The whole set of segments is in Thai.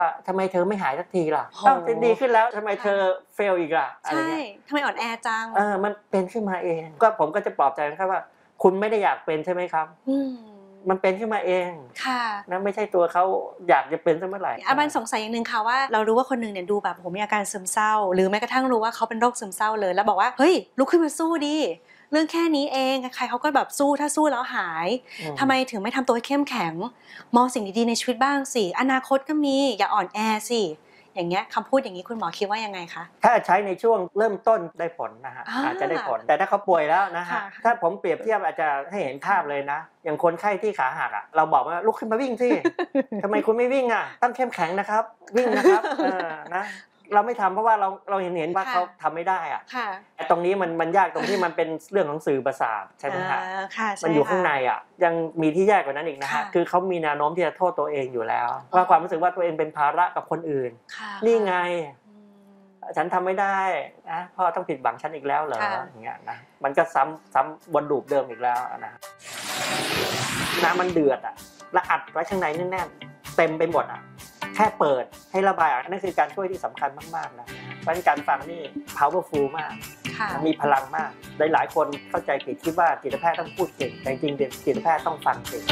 ทำไมเธอไม่หายสักทีล่ะต้องดีขึ้นแล้วทำไมเธอเฟลอีกล่ะอะไรเงี้ยทำไมอ่อนแอจังมันเป็นขึ้นมาเองก็ผมก็จะปลอบใจนะครับว่าคุณไม่ได้อยากเป็นใช่ไหมครับมันเป็นขึ้นมาเองค่ะนะไม่ใช่ตัวเขาอยากจะเป็นซะเมื่อไหร่อาบันสงสัยอย่างนึงค่ะว่าเรารู้ว่าคนนึงเนี่ยดูแบบผมมีอาการซึมเศร้าหรือแม้กระทั่งรู้ว่าเขาเป็นโรคซึมเศร้าเลยแล้วบอกว่าเฮ้ยลุกขึ้นมาสู้ดิเรื่องแค่นี้เองใครเขาก็แบบสู้ถ้าสู้แล้วหายทำไมถึงไม่ทำตัวให้เข้มแข็งมองสิ่งดีๆในชีวิตบ้างสิอนาคตก็มีอย่าอ่อนแอสิอย่างเงี้ยคำพูดอย่างนี้คุณหมอคิดว่ายังไงคะถ้าใช้ในช่วงเริ่มต้นได้ผลนะฮะอาจจะได้ผลแต่ถ้าเขาป่วยแล้วนะฮะถ้าผมเปรียบเทียบอาจจะให้เห็นภาพเลยนะอย่างคนไข้ที่ขาหักอ่ะเราบอกว่าลุกขึ้นมาวิ่งสิทำไมคุณไม่วิ่งอ่ะต้องเข้มแข็งนะครับวิ่งนะครับนะเราไม่ทำเพราะว่าเราเห็นว่าเขาทำไม่ได้อ่ะแต่ตรงนี้มันยากตรงที่มันเป็นเรื่องของสื่อประสาทใช่ไหมฮะมันอยู่ข้างในอ่ะยังมีที่แย่กว่านั้นอีกนะฮะคือเขามีแนวโน้มที่จะโทษตัวเองอยู่แล้วว่าความรู้สึกว่าตัวเองเป็นภาระกับคนอื่นนี่ไงฉันทำไม่ได้นะพ่อต้องผิดหวังฉันอีกแล้วเหรออย่างเงี้ยนะมันก็ซ้ำวนลูปเดิมอีกแล้วนะน้ำมันเดือดอ่ะแล้วอัดไว้ข้างในแน่นๆเต็มไปหมดอ่ะแค่เปิดให้ระบายออกนั่นคือการช่วยที่สำคัญมากๆนะเพราะการฟังนี่ powerful มากมีพลังมากหลายๆคนเข้าใจผิดคิดว่าจิตแพทย์ต้องพูดเก่งแต่จริงๆจิตแพทย์ต้องฟังเก่ง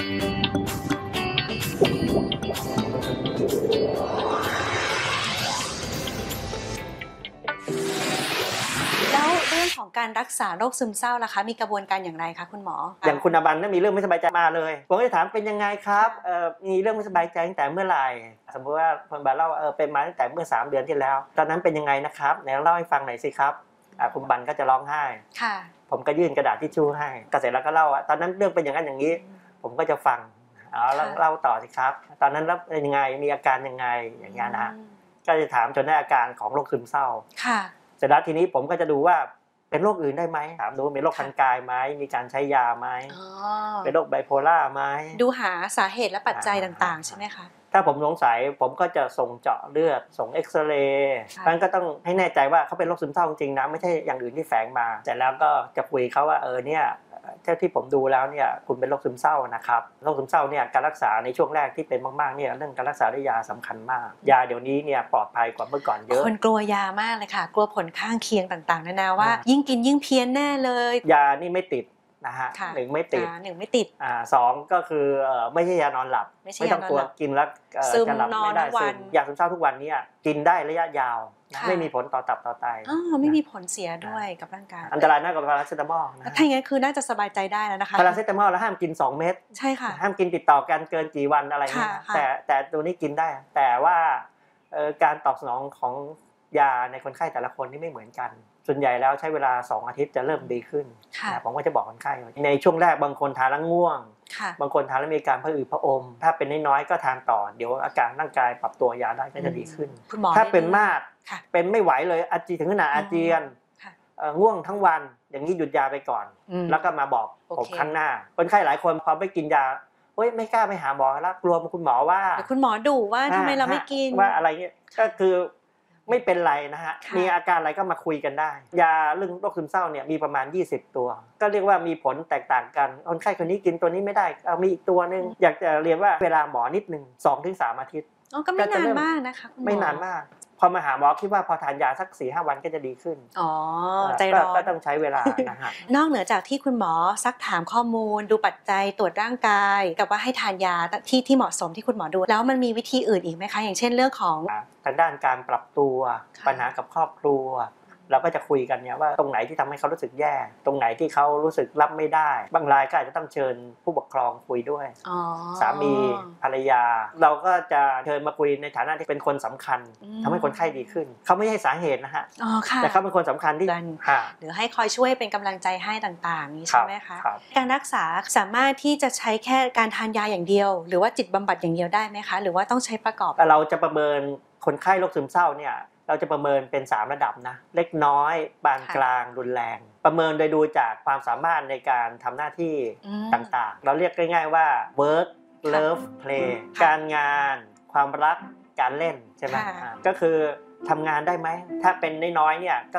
แล้วเรื่องของการรักษาโรคซึมเศร้าล่ะคะมีกระบวนการอย่างไรคะคุณหมออย่างคุณอบันถ้ามีเรื่องไม่สบายใจมาเลยผมก็จะถามเป็นยังไงครับมีเรื่องไม่สบายใจตั้งแต่เมื่อไหร่สมมติว่าคุณบันเล่าเป็นมาตั้งแต่เมื่อ3 เดือนที่แล้วตอนนั้นเป็นยังไงนะครับไหนเล่าให้ฟังหน่อยสิครับคุณบันก็จะร้องไห้ผมก็ยื่นกระดาษทิชชู่ให้ก็เสร็จแล้วก็เล่าว่าตอนนั้นเรื่องเป็นอย่างนั้นอย่างนี้ผมก็จะฟังเล่าต่อสิครับตอนนั้นแล้วเป็นยังไงมีอาการยังไงอย่างเงี้ยนะก็จะถามจนได้อาการของโรคซึมเศร้าเสร็จแล้วทีนี้ผมก็จะดูว่าเป็นโรคอื่นได้ไหมถามดูว่าเป็นโรคทางกายไหมมีการใช้ยาไหมเป็นโรคไบโพล่าไหมดูหาสาเหตุและปัจจัยต่างๆใช่ไหมคะถ้าผมสงสัยผมก็จะส่งเจาะเลือดส่งเอ็กซเรย์มันก็ต้องให้แน่ใจว่าเขาเป็นโรคซึมเศร้าจริงๆนะไม่ใช่อย่างอื่นที่แฝงมาแต่แล้วก็จะคุยเขาว่าเนี่ยเท่าที่ผมดูแล้วเนี่ยคุณเป็นโรคซึมเศร้านะครับโรคซึมเศร้าเนี่ยการรักษาในช่วงแรกที่เป็นมากๆเนี่ยเรื่องการรักษาด้วยยาสำคัญมากยาเดี๋ยวนี้เนี่ยปลอดภัยกว่าเมื่อก่อนเยอะคนกลัวยามากเลยค่ะกลัวผลข้างเคียงต่างๆนานาว่ายิ่งกินยิ่งเพี้ยนแน่เลยยานี่ไม่ติดนะฮะ1ไม่ติด2ก็คือไม่ใช่ยานอนหลับไม่ต้องกลัวกินแล้วจะหลับไม่ได้ซึมยาซึมเศร้าทุกวันนี้กินได้ระยะยาวไม่มีผลต่อตับต่อไตไม่มีผลเสียด้วยกับร่างกายอันตรายมากกว่าพาราเซตามอลนะถ้าอย่างนั้นคือน่าจะสบายใจได้แล้วนะคะพาราเซตามอลแล้วห้ามกิน2 เม็ดใช่ค่ะห้ามกินติดต่อกันเกินกี่วันอะไรเงี้ยแต่ตัวนี้กินได้แต่ว่าการตอบสนองของยาในคนไข้แต่ละคนนี่ไม่เหมือนกันส่วนใหญ่แล้วใช้เวลา2 อาทิตย์จะเริ่มดีขึ้นผมก็จะบอกคนไข้ในช่วงแรกบางคนทานแล้วง่วงบางคนทานแล้วมีการผะอืดผะอมถ้าเป็นน้อยๆก็ทานต่อเดี๋ยวอาการร่างกายปรับตัวยาได้ก็จะดีขึ้นถ้าเป็นมากเป็นไม่ไหวเลยอาเจียนถึงขนาดอาเจียนง่วงทั้งวันอย่างนี้หยุดยาไปก่อนแล้วก็มาบอกผมครั้งหน้าคนไข้หลายคนพอไปกินยาไม่กล้าไปหาหมอแล้วกลัวคุณหมอว่าคุณหมอดุว่าทำไมเราไม่กินว่าอะไรเงี้ยก็คือไม่เป็นไรนะฮะมีอาการอะไรก็มาคุยกันได้ยาเรื่องโรคซึมเศร้าเนี่ยมีประมาณ20 ตัวก็เรียกว่ามีผลแตกต่างกันคนไข้คนนี้กินตัวนี้ไม่ได้มีอีกตัวนึงอยากจะเรียนว่าเวลาหมอนิดนึง2-3 อาทิตย์ก็ไม่นานมากนะคะไม่นานมากพอมาหาหมอคิดว่าพอทานยาสัก 4-5 วันก็จะดีขึ้นใจร้อนก็ต้องใช้เวลานะฮะนอกเหนือจากที่คุณหมอซักถามข้อมูลดูปัจจัยตรวจร่างกายกับว่าให้ทานยาที่เหมาะสมที่คุณหมอดูแล้วมันมีวิธีอื่นอีกไหมคะอย่างเช่นเรื่องของทางด้านการปรับตัวปัญหากับครอบครัวเราก็จะคุยกันเนี่ยว่าตรงไหนที่ทำให้เขารู้สึกแย่ตรงไหนที่เขารู้สึกรับไม่ได้บางรายก็อาจจะต้องเชิญผู้ปกครองคุยด้วยสามีภรรยาเราก็จะเชิญมาคุยในฐานะที่เป็นคนสำคัญทำให้คนไข้ดีขึ้นเขาไม่ใช่สาเหตุนะฮะแต่เขาเป็นคนสำคัญที่หรือให้คอยช่วยเป็นกำลังใจให้ต่างๆนี้ใช่ไหมคะการรักษาสามารถที่จะใช้แค่การทานยาอย่างเดียวหรือว่าจิตบำบัดอย่างเดียวได้ไหมคะหรือว่าต้องใช้ประกอบเราจะประเมินคนไข้โรคซึมเศร้าเนี่ยเราจะประเมินเป็น3 ระดับนะเล็กน้อยปานกลางรุนแรงประเมินโดยดูจากความสามารถในการทำหน้าที่ต่างๆเราเรียกง่ายๆว่า work love play การงานความรักการเล่นใช่ไหมก็คือทำงานได้ไหมถ้าเป็นน้อยๆเนี่ย